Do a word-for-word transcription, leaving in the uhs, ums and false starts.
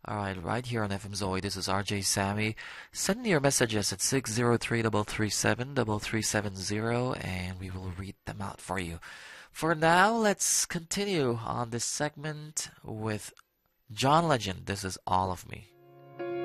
Alright, right here on F M Zoe, this is R J Sammy. Send me your messages at six zero three three three seven three three seven zero and we will read them out for you. For now, let's continue on this segment with John Legend. This is All of Me.